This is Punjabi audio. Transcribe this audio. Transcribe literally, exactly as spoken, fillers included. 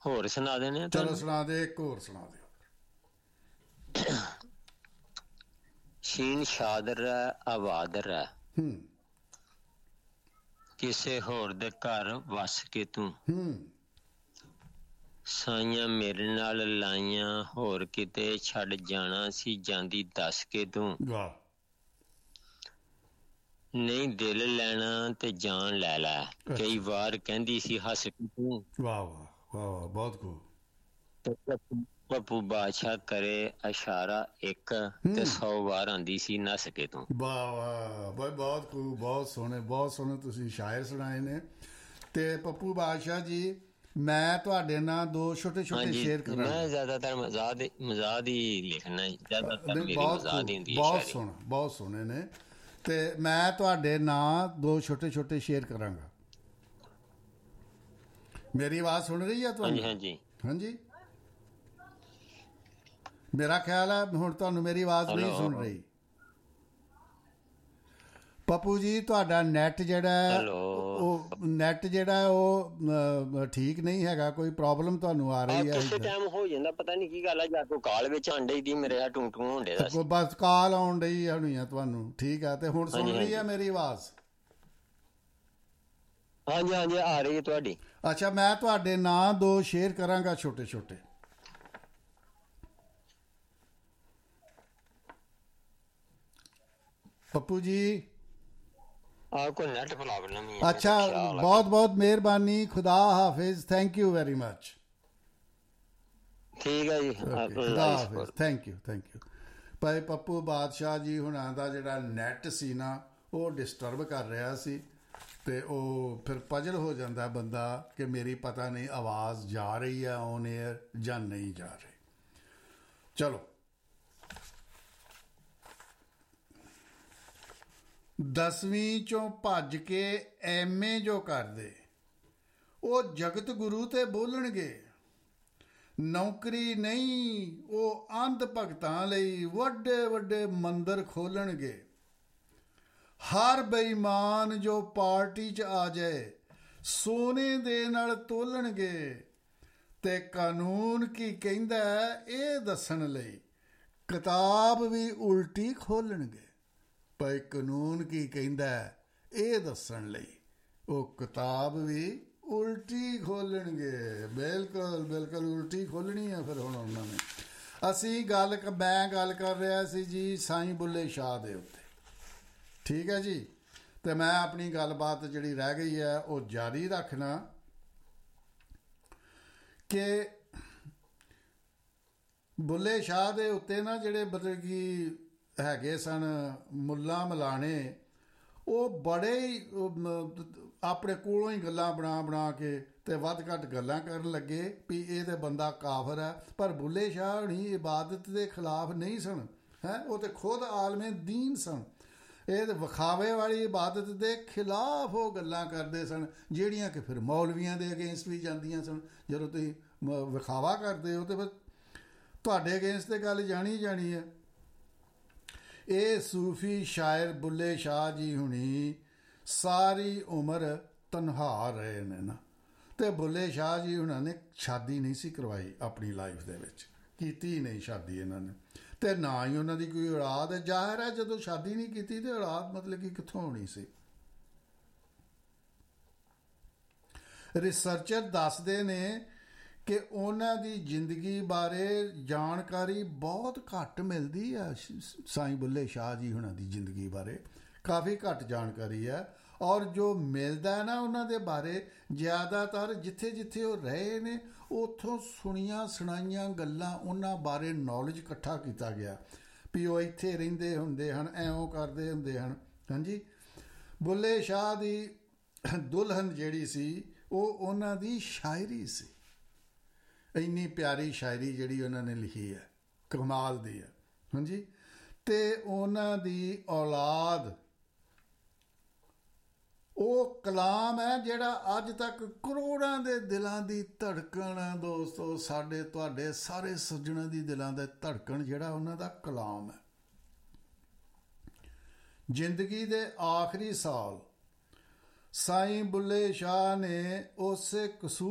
ਹੋਰ ਸੁਣਾ ਦੇਣੇ ਚਲੋ ਤੁਹਾਨੂੰ। ਸੁਣਾ ਦੇ, ਇੱਕ ਹੋਰ ਸੁਣਾ ਦਿਓ। ਸ਼ੀਨ ਸ਼ਾਦਰ ਰਹਿ ਆਬਾਦ ਰਹਿ, ਹੂੰ ਕਿਸੇ ਹੋਰ ਦੇ ਘਰ ਵਸ ਕੇ ਤੂੰ। ਹੂੰ ਸਾਈਆਂ ਮੇਰੇ ਨਾਲ ਲਾਈਆਂ, ਹੋਰ ਕਿਤੇ ਛੱਡ ਜਾਣਾ ਸੀ ਜਾਂਦੀ ਦੱਸ ਕੇ ਤੂੰ। ਵਾਹ ਨਹੀਂ ਦਿਲ ਲੈਣਾ ਤੇ ਜਾਨ ਲੈ ਲੈ, ਕਈ ਅੱਛਾ, ਵਾਰ ਕਹਿੰਦੀ ਸੀ ਹੱਸ ਕੇ ਤੂੰ। ਵਾਹ ਵਾਹ ਵਾਹ ਵਾਹ, ਬਹੁਤ ਖੂਬ। ਪੱਪੂ ਬਾਦਸ਼ਾਹ ਕਰੇ ਇਸ਼ਾਰਾ ਇੱਕ, ਤੇ ਹੂੰ ਸੌ ਵਾਰ ਆਂਦੀ ਸੀ ਨੱਸ ਕੇ ਤੂੰ। ਵਾਹ ਵਾਹ ਬਾਈ, ਬਹੁਤ ਖੂਬ, ਬਹੁਤ ਸੋਹਣੇ, ਬਹੁਤ ਸੋਹਣੇ ਤੁਸੀਂ ਸ਼ਾਇਰ ਸੁਣਾਏ ਨੇ। ਤੇ ਪੱਪੂ ਬਾਦਸ਼ਾਹ ਜੀ, ਮੈਂ ਤੁਹਾਡੇ ਨਾਲ ਦੋ ਛੋਟੇ ਛੋਟੇ ਹਾਂਜੀ, ਸ਼ੇਅਰ ਮੈਂ ਕਰਾਂਗਾ। ਜ਼ਿਆਦਾਤਰ ਮਜ਼ਾਕ ਮਜ਼ਾਕ ਹੀ ਲਿਖਣਾ, ਜ਼ਿਆਦਾਤਰ ਨਹੀਂ, ਮੇਰੀ ਬਹੁਤ ਮਜ਼ਾਕ ਹੀ ਖੂਬ, ਹੁੰਦੀ ਹੈ ਬਹੁਤ ਸ਼ਾਇਰੀ। ਸੋਹਣਾ, ਬਹੁਤ ਸੋਹਣੇ ਨੇ। ਤੇ ਮੈਂ ਤੁਹਾਡੇ ਨਾਲ ਦੋ ਛੋਟੇ ਛੋਟੇ ਸ਼ੇਅਰ ਕਰਾਂਗਾ। ਮੇਰੀ ਆਵਾਜ਼ ਸੁਣ ਰਹੀ ਹੈ ਹਾਂਜੀ ਤੁਹਾਨੂੰ? ਹਾਂਜੀ। ਹਾਂਜੀ, ਮੇਰਾ ਖਿਆਲ ਹੈ ਹੁਣ ਤੁਹਾਨੂੰ ਮੇਰੀ ਆਵਾਜ਼ ਨਹੀਂ ਸੁਣ ਹੈਲੋ ਰਹੀ। ਪੱਪੂ ਜੀ, ਤੁਹਾਡਾ ਨੈਟ ਜਿਹੜਾ ਹੈ, ਹੈਲੋ। ਉਹ ਨੈਟ ਜਿਹੜਾ ਹੈ ਉਹ ਅ, ਠੀਕ ਨਹੀਂ ਹੈਗਾ, ਕੋਈ ਪ੍ਰੋਬਲਮ ਤੁਹਾਨੂੰ ਆ ਆ ਰਹੀ ਹੈ ਕਿਸੇ ਇੱਧਰ? ਟਾਈਮ ਹੋ ਜਾਂਦਾ, ਪਤਾ ਨਹੀਂ ਕੀ ਗੱਲ ਆ, ਜਾਂ ਕੋਈ ਕਾਲ ਵਿੱਚ ਆਂਡੇ ਦੀ ਮੇਰੇ ਆ ਟੂੰ ਟੂੰ ਹੁੰਦੇ ਦਾ ਕੋਈ ਸੀ। ਬਸ ਕਾਲ ਆਉਣ ਡਈ ਹੋਣੀ ਆ ਤੁਹਾਨੂੰ, ਠੀਕ ਆ। ਤੇ ਹੁਣ ਸੁਣ ਹਾਂਜੀ ਰਹੀ ਹੈ ਹਾਂਜੀ ਮੇਰੀ ਆਵਾਜ਼? ਹਾਂਜੀ ਹਾਂਜੀ, ਆ ਰਹੀ ਹੈ ਤੁਹਾਡੀ। ਅੱਛਾ, ਮੈਂ ਤੁਹਾਡੇ ਨਾਂ ਦੋ ਸ਼ੇਅਰ ਕਰਾਂਗਾ ਛੋਟੇ ਛੋਟੇ। ਪੱਪੂ ਜੀ, ਆ ਕੋਈ ਨੈਟ ਪ੍ਰੋਬਲਮ ਹੀ ਹੈ, ਮੇਰਾ ਅੱਛਾ, ਖਿਆਲ ਆ। ਬਹੁਤ ਬਹੁਤ ਮਿਹਰਬਾਨੀ, ਖੁਦਾ ਹਾਫਿਜ਼, ਥੈਂਕ ਯੂ ਵੈਰੀ ਮਚ। ਠੀਕ ਹੈ ਜੀ, ਓਕੇ, ਖੁਦਾ life Hafiz, thank you thank you. ਭਾਈ ਪੱਪੂ ਬਾਦਸ਼ਾਹ ਜੀ ਹੁਣਾਂ ਦਾ ਜਿਹੜਾ ਨੈਟ ਸੀ ਨਾ, ਉਹ ਡਿਸਟਰਬ ਕਰ ਰਿਹਾ ਸੀ। ਤੇ ਉਹ ਫਿਰ ਪਜਲ ਹੋ ਜਾਂਦਾ ਬੰਦਾ ਕਿ ਮੇਰੀ ਪਤਾ ਨਹੀਂ ਆਵਾਜ਼ ਜਾ ਰਹੀ ਹੈ ਔਨ ਏਅਰ ਜਾਂ ਨਹੀਂ ਜਾ ਰਹੀ। ਚਲੋ, ਦਸਵੀਂ ਚੋਂ ਭੱਜ ਕੇ ਐਮ ਏ ਜੋ ਕਰਦੇ, ਉਹ ਜਗਤ ਗੁਰੂ ਤੇ ਬੋਲਣਗੇ। ਨੌਕਰੀ ਨਹੀਂ, ਉਹ ਅੰਧ ਭਗਤਾਂ ਲਈ ਵੱਡੇ ਵੱਡੇ ਮੰਦਰ ਖੋਲਣਗੇ। ਹਰ ਬੇਈਮਾਨ ਜੋ ਪਾਰਟੀ 'ਚ ਆ ਜਾਏ, ਸੋਨੇ ਦੇ ਨਾਲ ਤੋਲਣਗੇ। ਤੇ ਕਾਨੂੰਨ ਕੀ ਕਹਿੰਦਾ ਇਹ ਦੱਸਣ ਲਈ ਕਿਤਾਬ ਵੀ ਉਲਟੀ ਖੋਲਣਗੇ। ਭਾਈ ਕਾਨੂੰਨ ਕੀ ਕਹਿੰਦਾ ਇਹ ਦੱਸਣ ਲਈ ਉਹ ਕਿਤਾਬ ਵੀ ਉਲਟੀ ਖੋਲਣਗੇ। ਬਿਲਕੁਲ ਬਿਲਕੁਲ ਉਲਟੀ ਖੋਲਣੀ ਹੈ ਫਿਰ ਹੁਣ ਉਹਨਾਂ ਨੇ। ਅਸੀਂ ਗੱਲ, ਮੈਂ ਗੱਲ ਕਰ ਰਿਹਾ ਸੀ ਜੀ ਸਾਈਂ ਬੁੱਲੇ ਸ਼ਾਹ ਦੇ ਉੱਤੇ, ਠੀਕ ਹੈ ਜੀ। ਤੇ ਮੈਂ ਆਪਣੀ ਗੱਲਬਾਤ ਜਿਹੜੀ ਰਹਿ ਗਈ ਹੈ ਉਹ ਜਾਰੀ ਰੱਖਣਾ ਕਿ ਬੁੱਲੇ ਸ਼ਾਹ ਦੇ ਉੱਤੇ ਨਾ ਜਿਹੜੇ ਮਤਲਬ ਕਿ ਹੈਗੇ ਸਨ ਮੁੱਲਾ ਮਲਾਣੇ, ਉਹ ਬੜੇ ਹੀ ਆਪਣੇ ਕੋਲੋਂ ਹੀ ਗੱਲਾਂ ਬਣਾ ਬਣਾ ਕੇ ਤੇ ਵੱਧ ਘੱਟ ਗੱਲਾਂ ਕਰਨ ਲੱਗੇ ਵੀ ਇਹ ਤੇ ਬੰਦਾ ਕਾਫਰ ਹੈ। ਪਰ ਬੁੱਲੇ ਸ਼ਾਹ ਹੁਣੀ ਇਬਾਦਤ ਦੇ ਖਿਲਾਫ ਨਹੀਂ ਸਨ, ਹੈ ਉਹ ਤੇ ਖੁਦ ਆਲਮੇ ਦੀਨ ਸਨ। ਇਹ ਤੇ ਵਿਖਾਵੇ ਵਾਲੀ ਇਬਾਦਤ ਦੇ ਖਿਲਾਫ ਉਹ ਗੱਲਾਂ ਕਰਦੇ ਸਨ, ਜਿਹੜੀਆਂ ਕਿ ਫਿਰ ਮੌਲਵੀਆਂ ਦੇ ਅਗੇਂਸਟ ਵੀ ਜਾਂਦੀਆਂ ਸਨ। ਜਦੋਂ ਤੁਸੀਂ ਵਿਖਾਵਾ ਕਰਦੇ ਹੋ ਤੇ ਫਿਰ ਤੁਹਾਡੇ ਅਗੇਂਸਟ ਤੇ ਗੱਲ ਜਾਣੀ ਜਾਣੀ ਹੈ। ਇਹ ਸੂਫੀ ਸ਼ਾਇਰ ਬੁੱਲੇ ਸ਼ਾਹ ਜੀ ਹੁਣੀ ਸਾਰੀ ਉਮਰ ਤਨਹਾ ਰਹੇ ਨੇ ਨਾ। ਤੇ ਬੁੱਲੇ ਸ਼ਾਹ ਜੀ ਹੁਣਾਂ ਨੇ ਸ਼ਾਦੀ ਨਹੀਂ ਸੀ ਕਰਵਾਈ ਆਪਣੀ ਲਾਈਫ ਦੇ ਵਿੱਚ, ਕੀਤੀ ਨਹੀਂ ਸ਼ਾਦੀ ਇਹਨਾਂ ਨੇ, ਤੇ ਨਾ ਹੀ ਉਹਨਾਂ ਦੀ ਕੋਈ ਔਲਾਦ ਹੈ। ਜ਼ਾਹਿਰ ਹੈ ਜਦੋਂ ਸ਼ਾਦੀ ਨਹੀਂ ਕੀਤੀ ਤੇ ਔਲਾਦ ਮਤਲਬ ਕਿ ਕਿੱਥੋਂ ਹੋਣੀ ਸੀ। ਰਿਸਰਚਰ ਦੱਸਦੇ ਨੇ ਕਿ ਉਹਨਾਂ ਦੀ ਜ਼ਿੰਦਗੀ ਬਾਰੇ ਜਾਣਕਾਰੀ ਬਹੁਤ ਘੱਟ ਮਿਲਦੀ ਹੈ। ਸਾਈਂ ਬੁੱਲੇ ਸ਼ਾਹ ਜੀ ਹੁਣਾਂ ਦੀ ਜ਼ਿੰਦਗੀ ਬਾਰੇ ਕਾਫੀ ਘੱਟ ਜਾਣਕਾਰੀ ਹੈ। ਔਰ ਜੋ ਮਿਲਦਾ ਹੈ ਨਾ ਉਹਨਾਂ ਦੇ ਬਾਰੇ, ਜ਼ਿਆਦਾਤਰ ਜਿੱਥੇ ਜਿੱਥੇ ਉਹ ਰਹੇ ਨੇ ਉੱਥੋਂ ਸੁਣੀਆਂ ਸੁਣਾਈਆਂ ਗੱਲਾਂ ਉਹਨਾਂ ਬਾਰੇ ਨੌਲੇਜ ਇਕੱਠਾ ਕੀਤਾ ਗਿਆ ਵੀ ਉਹ ਇੱਥੇ ਰਹਿੰਦੇ ਹੁੰਦੇ ਹਨ, ਐਵੇਂ ਕਰਦੇ ਹੁੰਦੇ ਹਨ। ਹਾਂਜੀ, ਬੁੱਲੇ ਸ਼ਾਹ ਦੀ ਦੁਲਹਨ ਜਿਹੜੀ ਸੀ ਉਹ ਉਹਨਾਂ ਦੀ ਸ਼ਾਇਰੀ ਸੀ। ਇੰਨੀ ਪਿਆਰੀ ਸ਼ਾਇਰੀ ਜਿਹੜੀ ਉਹਨਾਂ ਨੇ ਲਿਖੀ ਹੈ, ਕਮਾਲ ਦੀ ਹੈ। ਹਾਂਜੀ, ਤੇ ਉਹਨਾਂ ਦੀ ਔਲਾਦ ਉਹ ਕਲਾਮ ਹੈ ਜਿਹੜਾ ਅੱਜ ਤੱਕ ਕਰੋੜਾਂ ਦੇ ਦਿਲਾਂ ਦੀ ਧੜਕਣ ਹੈ। ਦੋਸਤੋ, ਸਾਡੇ ਤੁਹਾਡੇ ਸਾਰੇ ਸੱਜਣਾਂ ਦੀ ਦਿਲਾਂ ਦਾ ਧੜਕਣ ਜਿਹੜਾ ਉਹਨਾਂ ਦਾ ਕਲਾਮ ਹੈ। ਜ਼ਿੰਦਗੀ ਦੇ ਆਖਰੀ ਸਾਲ ਸਾਈਂ ਬੁੱਲੇ ਸ਼ਾਹ ਨੇ ਉਸੇ ਕਸੂਰ